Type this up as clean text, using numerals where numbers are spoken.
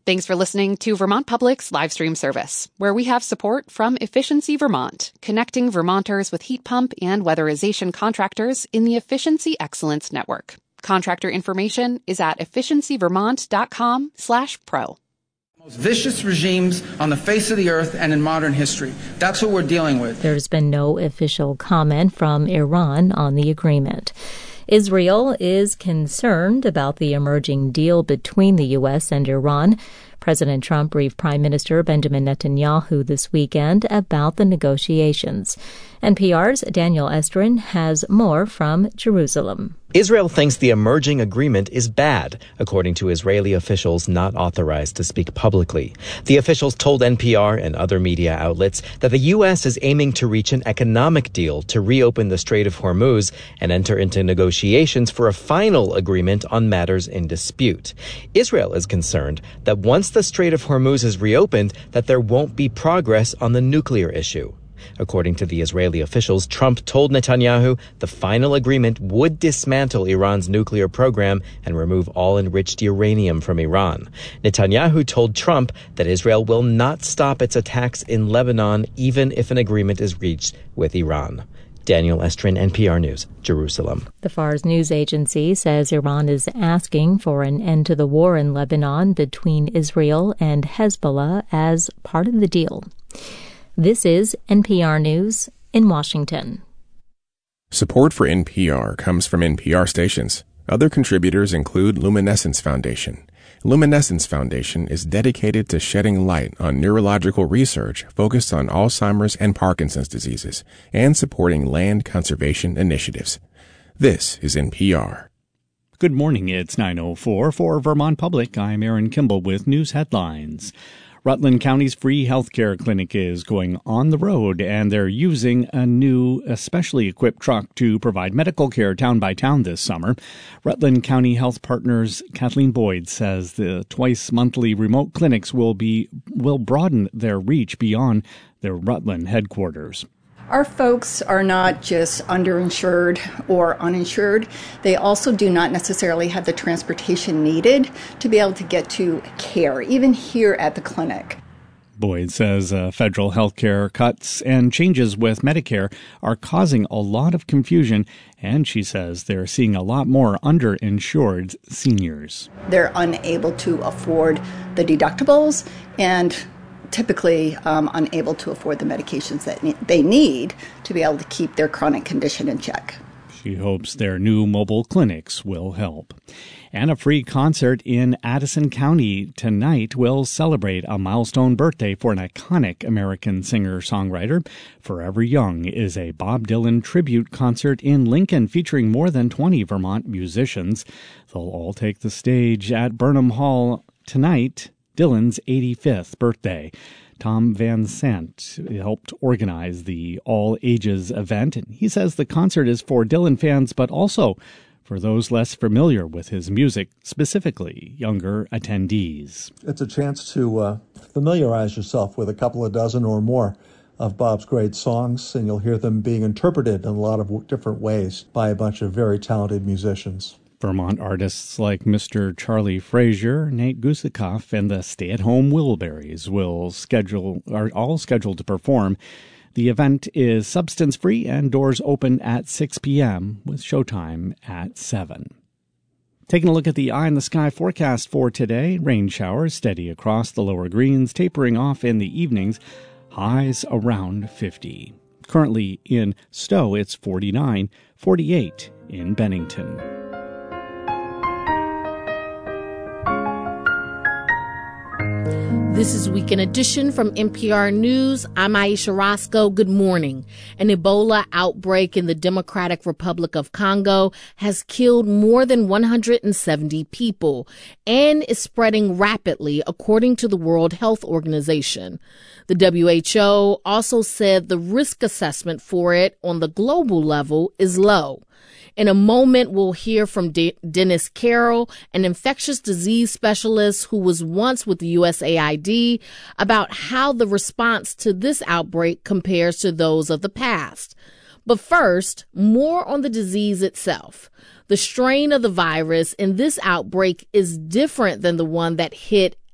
Thanks for listening to Vermont Public's live stream service, where we have support from Efficiency Vermont, connecting Vermonters with heat pump and weatherization contractors in the Efficiency Excellence Network. Contractor information is at efficiencyvermont.com/pro. Most vicious regimes on the face of the earth and in modern history. That's what we're dealing with. There's been no official comment from Iran on the agreement. Israel is concerned about the emerging deal between the U.S. and Iran. President Trump briefed Prime Minister Benjamin Netanyahu this weekend about the negotiations. NPR's Daniel Estrin has more from Jerusalem. Israel thinks the emerging agreement is bad, according to Israeli officials not authorized to speak publicly. The officials told NPR and other media outlets that the U.S. is aiming to reach an economic deal to reopen the Strait of Hormuz and enter into negotiations for a final agreement on matters in dispute. Israel is concerned that once the Strait of Hormuz is reopened, that there won't be progress on the nuclear issue. According to the Israeli officials, Trump told Netanyahu the final agreement would dismantle Iran's nuclear program and remove all enriched uranium from Iran. Netanyahu told Trump that Israel will not stop its attacks in Lebanon even if an agreement is reached with Iran. Daniel Estrin, NPR News, Jerusalem. The Fars news agency says Iran is asking for an end to the war in Lebanon between Israel and Hezbollah as part of the deal. This is NPR News in Washington. Support for NPR comes from NPR stations. Other contributors include Luminescence Foundation. Luminescence Foundation is dedicated to shedding light on neurological research focused on Alzheimer's and Parkinson's diseases and supporting land conservation initiatives. This is NPR. Good morning. It's 9:04 for Vermont Public. I'm Aaron Kimball with news headlines. Rutland County's free healthcare clinic is going on the road, and they're using a new, especially equipped truck to provide medical care town by town this summer. Rutland County Health Partners Kathleen Boyd says the twice-monthly remote clinics will broaden their reach beyond their Rutland headquarters. Our folks are not just underinsured or uninsured. They also do not necessarily have the transportation needed to be able to get to care, even here at the clinic. Boyd says federal health care cuts and changes with Medicare are causing a lot of confusion, and she says they're seeing a lot more underinsured seniors. They're unable to afford the deductibles and typically unable to afford the medications that they need to be able to keep their chronic condition in check. She hopes their new mobile clinics will help. And a free concert in Addison County tonight will celebrate a milestone birthday for an iconic American singer-songwriter. Forever Young is a Bob Dylan tribute concert in Lincoln featuring more than 20 Vermont musicians. They'll all take the stage at Burnham Hall tonight, Dylan's 85th birthday. Tom Van Sant helped organize the all-ages event, and he says the concert is for Dylan fans, but also for those less familiar with his music, specifically younger attendees. It's a chance to familiarize yourself with a couple of dozen or more of Bob's great songs, and you'll hear them being interpreted in a lot of different ways by a bunch of very talented musicians. Vermont artists like Mr. Charlie Frazier, Nate Gusikoff, and the Stay-at-Home Wilburys are all scheduled to perform. The event is substance-free and doors open at 6 p.m. with showtime at 7. Taking a look at the eye-in-the-sky forecast for today, rain showers steady across the lower greens, tapering off in the evenings, highs around 50. Currently in Stowe, it's 49, 48 in Bennington. This is Weekend Edition from NPR News. I'm Aisha Roscoe. Good morning. An Ebola outbreak in the Democratic Republic of Congo has killed more than 170 people and is spreading rapidly, according to the World Health Organization. The WHO also said the risk assessment for it on the global level is low. In a moment, we'll hear from Dennis Carroll, an infectious disease specialist who was once with the USAID, about how the response to this outbreak compares to those of the past. But first, more on the disease itself. The strain of the virus in this outbreak is different than the one that hit